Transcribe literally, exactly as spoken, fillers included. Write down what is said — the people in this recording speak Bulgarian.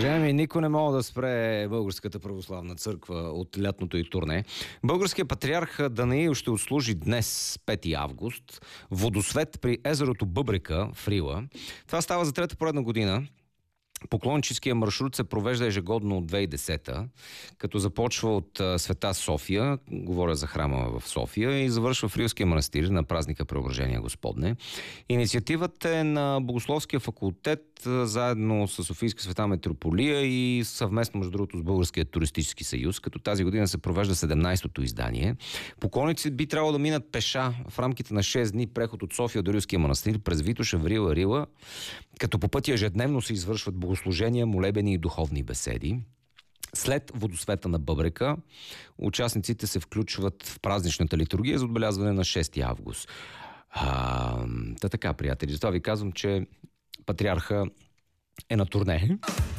Уважаеми, никой не мога да спре Българската православна църква от лятното и турне. Българският патриарх Данаил ще отслужи днес, пети август, водосвет при езерото Бъбрека в Рила. Това става за трета поредна година. Поклонническия маршрут се провежда ежегодно от две хиляди и десета, като започва от Света София, говоря за храма в София, и завършва в Рилския манастир на празника Преображение Господне. Инициативата е на Богословския факултет, заедно с Софийска света митрополия и съвместно, между другото, с Българския туристически съюз, като тази година се провежда седемнайсетото издание. Поклонниците би трябвало да минат пеша в рамките на шест дни преход от София до Рилския манастир през Витоша, в Рила, Рила, като по пътя ежедневно се извършват богослужения, молебени и духовни беседи. След водосвета на Бъбрека, участниците се включват в празничната литургия за отбелязване на шести август. А, та така, приятели, затова ви казвам, че патриарха е на турне.